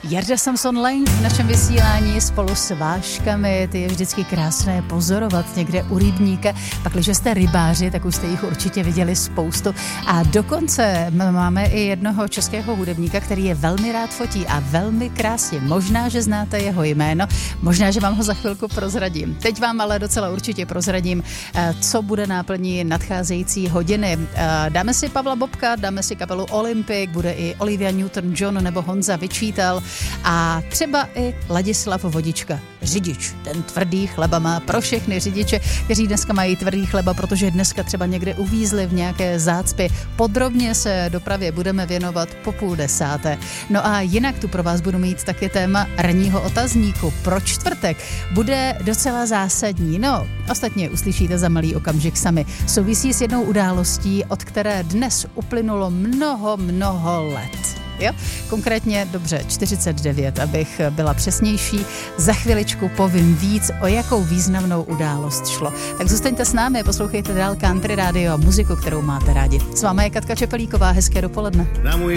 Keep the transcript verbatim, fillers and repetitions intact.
Jarda Samson Lang v našem vysílání spolu s váškami, ty je vždycky krásné pozorovat někde u rybníka. Pak, když jste rybáři, tak už jste jich určitě viděli spoustu. A dokonce máme i jednoho českého hudebníka, který je velmi rád fotí a velmi krásně. Možná, že znáte jeho jméno, možná, že vám ho za chvilku prozradím. Teď vám ale docela určitě prozradím, co bude náplní nadcházející hodiny. Dáme si Pavla Bobka, dáme si kapelu Olympic, bude i Olivia Newton-John nebo Honza Vyčítal a třeba i Ladislav Vodička, řidič. Ten tvrdý chleba má pro všechny řidiče, kteří dneska mají tvrdý chleba, protože dneska třeba někde uvízli v nějaké zácpě. Podrobně se dopravě budeme věnovat po půl desáté. No a jinak tu pro vás budu mít taky téma ranního otazníku. Pro čtvrtek bude docela zásadní. No, ostatně uslyšíte za malý okamžik sami. Souvisí s jednou událostí, od které dnes uplynulo mnoho, mnoho let. Jo? Konkrétně, dobře, čtyřicet devět, abych byla přesnější. Za chviličku povím víc, o jakou významnou událost šlo. Tak zůstaňte s námi, poslouchejte dál Country Radio a muziku, kterou máte rádi. S vámi je Katka Čepelíková, hezké dopoledne.